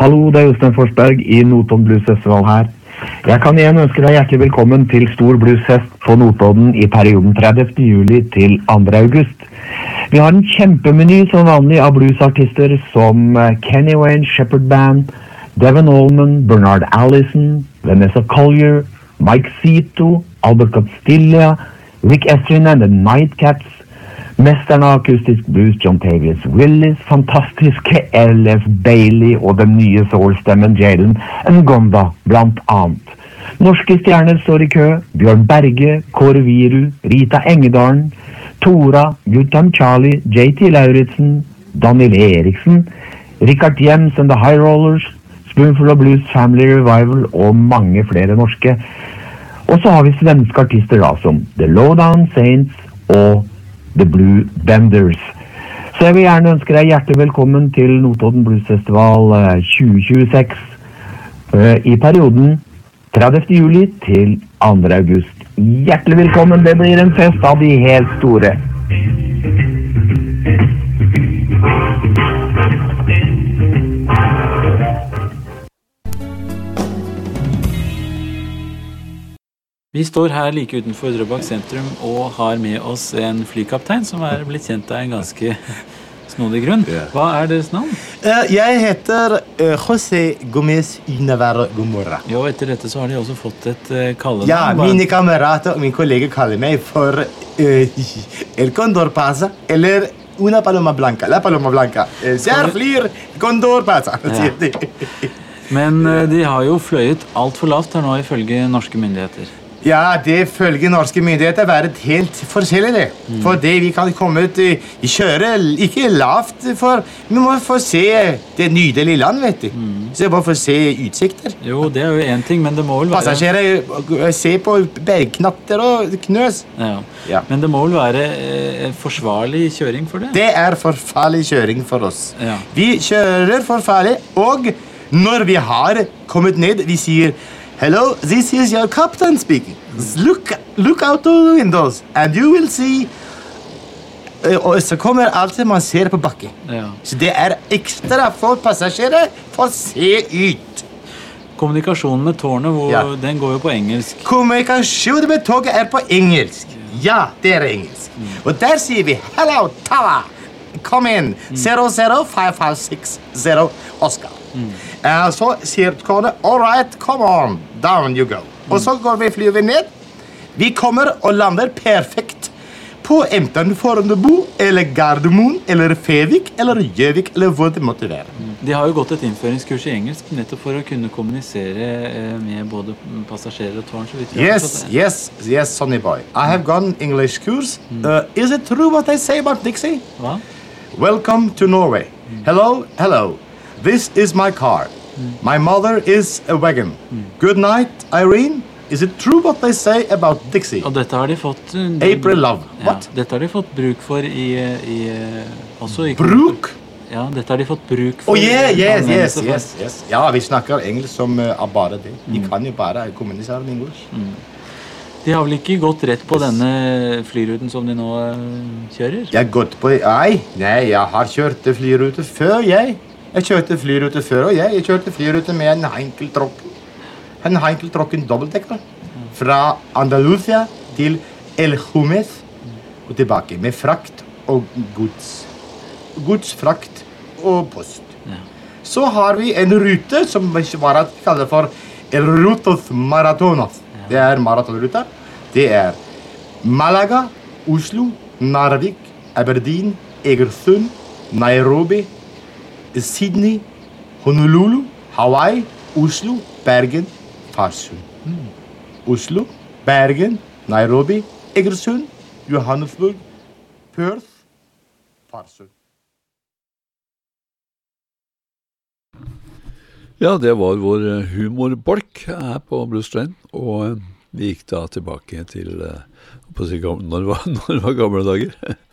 Hallo, det Jostein Forsberg I Notodden Blues Festival her. Jeg kan igjen ønske deg hjertelig velkommen til Stor Bluesfest på Notodden I perioden 30. juli til 2. august. Vi har en kjempemeny som vanlig av bluesartister som Kenny Wayne Shepherd Band, Devon Allman, Bernard Allison, Vanessa Collier, Mike Zito, Albert Castilla, Rick Estrin and the Nightcats, mesteren av akustisk blues John Tavius Willis, fantastiske L.F. Bailey og den nye soul-stemmen Jalen Ngonda, blant annet. Norske stjerner står I kø, Bjørn Berge, Kåre Viru, Rita Engedalen, Tora, Guttam Charlie, J.T. Lauritsen, Daniel Eriksen, Richard Jems and the High Rollers, Spoonful of Blues Family Revival og mange flere norske. Og så har vi svenske artister da, som The Lowdown Saints og The Blue Benders. Så jeg vil gjerne ønske deg hjertelig velkommen til Notodden Blues Festival 2026 I perioden 30. juli til 2. august. Hjertelig velkommen, det blir en fest av de helt store. Vi står her like utenfor Drøbak sentrum og har med oss en flykaptein som blitt kjent av en ganske snodig grunn. Hva deres navn? Jeg heter José Gómez y Navarro Gomorra. Jo, etter dette så har de også fått et kallenavn. Ja, mine kamerater og min kollega kaller meg for El Condor Pasa, eller Una Paloma Blanca, La Paloma Blanca. Ser flyr, Condor Pasa, sier de. Men de har jo fløyet alt for lavt her nå ifølge norske myndigheter. Ja, det følger norske myndigheter vært helt forskjellig det. For det vi kan komme ut I kjøre ikke lavt, for vi må få se det nydelige land, vet du. Så vi må få se utsikter. Jo, det jo en ting, men det må vel være... Passasjerer se på bergknatter og knøs. Ja. Men det må vel være forsvarlig kjøring for det? Det forsvarlig kjøring for oss. Ja. Vi kjører forsvarlig, og når vi har kommet ned, vi sier Hello, this is your captain speaking. Look out of the windows, and you will see... Og så kommer alt man ser på bakken. Ja. Så det ekstra for passasjerer for å se ut. Kommunikasjonen med tårnet, den går jo på engelsk. Kommunikasjonen med toget på engelsk. Ja, det engelsk. Og der sier vi, Hello, Tower. Come in. 005560 Oscar. Så sier tårnet, all right, come on. Down you go. Og så flyr vi ned. Vi kommer og lander perfekt på enten Fornebu, eller Gardermoen, eller Fevik, eller Gjøvik, eller hvor det måtte være. De har jo gått et innføringskurs I engelsk, nettopp for å kunne kommunisere med både passasjerer og tårn. Yes, Sonny boy. I have gone English course. Is it true what they say about Dixie? Hva? Welcome to Norway. Hello. This is my car. My mother is a wagon. Good night, Irene. Is it true what they say about Dixie? Og dette har de fått... April Love. What? Dette har de fått bruk for også I... Bruk? Ja, dette har de fått bruk for... Yes. Ja, vi snakker engelsk som bare det. De kan jo bare kommunisere med engelsk. De har vel ikke gått rett på denne flyruten som de nå kjører? Jeg har gått på... Nei, jeg har kjørt flyrute før, jeg. Jeg kjørte flyrute før, og jeg kjørte flyrute med en Heinkel-tråk. En Heinkel-tråk, en dobbeltdekker. Fra Andalusia til El Jumes og tilbake, med frakt og gods. Godsfrakt og post. Ja. Så har vi en rute som vi kaller for El Rutos Maratonos. Det maratonruta. Det Malaga, Oslo, Narvik, Aberdeen, Egersund, Nairobi, Sydney, Honolulu, Hawaii, Oslo, Bergen, Farsund. Oslo, Bergen, Nairobi, Egersund, Johannesburg, Perth, Farsund. Ja, det var vår humorbolk her på Blues Train, og vi gikk da tilbake til når det var gamle dager.